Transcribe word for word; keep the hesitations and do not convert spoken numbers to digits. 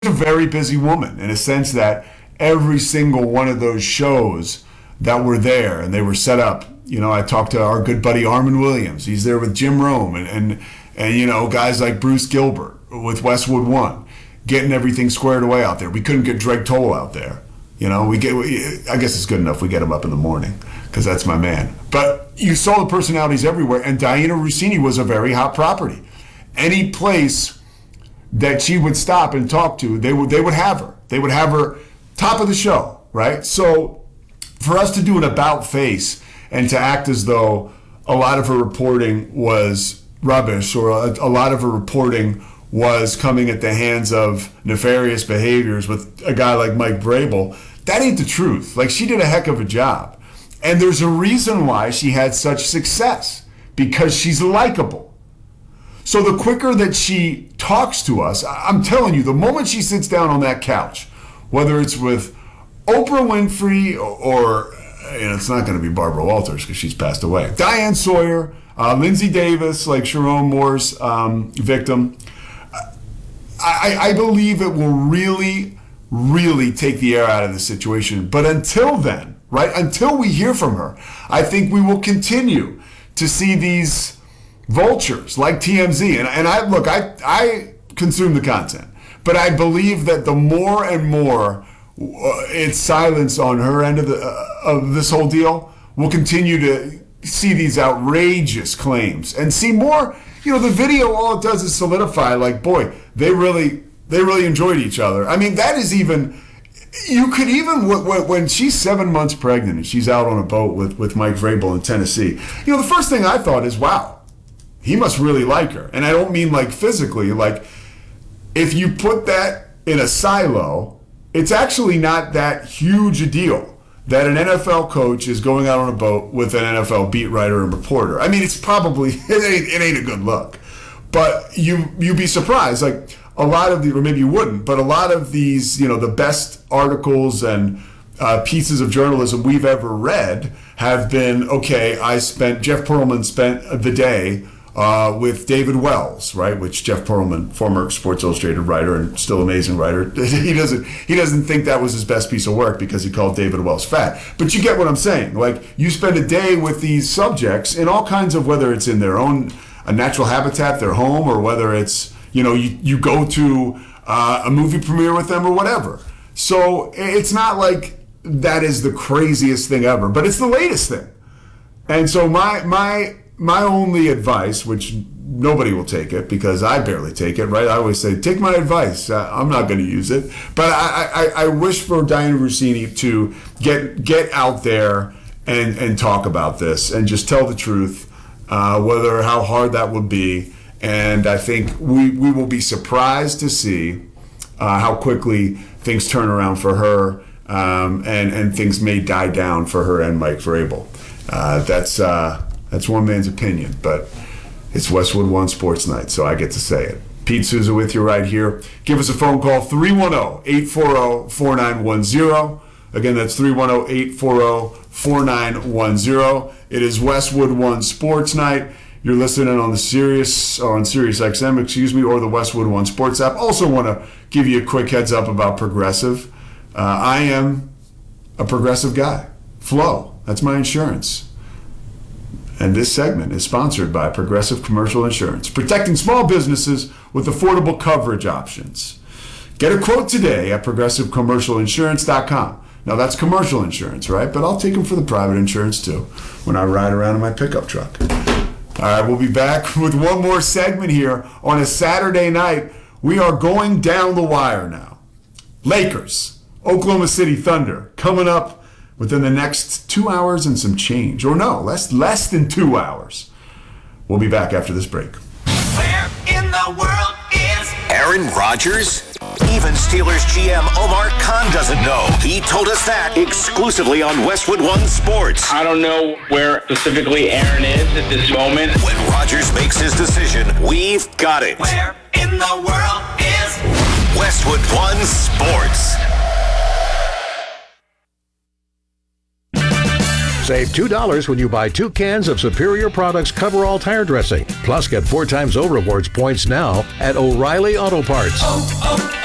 a very busy woman in a sense that every single one of those shows that were there and they were set up. You know, I talked to our good buddy Armin Williams. He's there with Jim Rome and, and, and you know, guys like Bruce Gilbert with Westwood One, getting everything squared away out there. We couldn't get Drake Toll out there. You know, we get. I guess it's good enough we get him up in the morning because that's my man. But you saw the personalities everywhere, and Diana Russini was a very hot property. Any place that she would stop and talk to, they would they would have her. They would have her top of the show, right? So for us to do an about face and to act as though a lot of her reporting was rubbish or a, a lot of her reporting was coming at the hands of nefarious behaviors with a guy like Mike Vrabel, that ain't the truth. Like, she did a heck of a job. And there's a reason why she had such success, because she's likable. So the quicker that she talks to us, I'm telling you, the moment she sits down on that couch, whether it's with Oprah Winfrey or, or you know, it's not going to be Barbara Walters because she's passed away, Diane Sawyer, uh, Lindsay Davis, like Sharon Moore's um, victim, I, I believe it will really, really take the air out of the situation. But until then, right, until we hear from her, I think we will continue to see these vultures like T M Z. And, and I look, I, I consume the content, but I believe that the more and more uh, it's silence on her end of the uh, of this whole deal, we'll continue to see these outrageous claims and see more. You know, the video, all it does is solidify, like, boy, they really, they really enjoyed each other. I mean, that is even, you could even, when she's seven months pregnant and she's out on a boat with, with Mike Vrabel in Tennessee, you know, the first thing I thought is, wow, he must really like her. And I don't mean like physically, like, if you put that in a silo, it's actually not that huge a deal that an N F L coach is going out on a boat with an N F L beat writer and reporter. I mean, it's probably, it ain't, it ain't a good look. But you, you'd be surprised. Like, a lot of the, or maybe you wouldn't, but a lot of these, you know, the best articles and uh, pieces of journalism we've ever read have been, okay, I spent, Jeff Pearlman spent the day uh, with David Wells, right? Which Jeff Pearlman, former Sports Illustrated writer and still amazing writer, he doesn't he doesn't think that was his best piece of work because he called David Wells fat. But you get what I'm saying. Like, you spend a day with these subjects in all kinds of, whether it's in their own a natural habitat, their home, or whether it's, you know, you, you go to uh, a movie premiere with them or whatever. So it's not like that is the craziest thing ever, but it's the latest thing. And so my my my only advice, which nobody will take it because I barely take it, right? I always say, take my advice. Uh, I'm not going to use it. But I, I, I wish for Diana Russini to get get out there and, and talk about this and just tell the truth, uh, whether how hard that would be. And I think we, we will be surprised to see uh, how quickly things turn around for her, um, and, and things may die down for her and Mike Vrabel. Uh, that's uh, that's one man's opinion, but it's Westwood One Sports Night, so I get to say it. Pete Souza with you right here. Give us a phone call, three one zero, eight four zero, four nine one zero. Again, that's three one zero, eight four zero, four nine one zero. It is Westwood One Sports Night. You're listening on the Sirius, or on Sirius X M, excuse me, or the Westwood One Sports app. Also want to give you a quick heads up about Progressive. Uh, I am a Progressive guy. Flo, that's my insurance. And this segment is sponsored by Progressive Commercial Insurance, protecting small businesses with affordable coverage options. Get a quote today at progressive commercial insurance dot com. Now, that's commercial insurance, right? But I'll take them for the private insurance, too, when I ride around in my pickup truck. All right, we'll be back with one more segment here on a Saturday night. We are going down the wire now. Lakers, Oklahoma City Thunder, coming up within the next two hours and some change. Or no, less, less than two hours. We'll be back after this break. Where in the world is Aaron Rodgers? Even Steelers G M Omar Khan doesn't know. He told us that exclusively on Westwood One Sports. I don't know where specifically Aaron is at this moment. When Rodgers makes his decision, we've got it. Where in the world is Westwood One Sports. Save two dollars when you buy two cans of Superior Products Coverall Tire Dressing. Plus, get four times O Rewards points now at O'Reilly Auto Parts. oh, oh.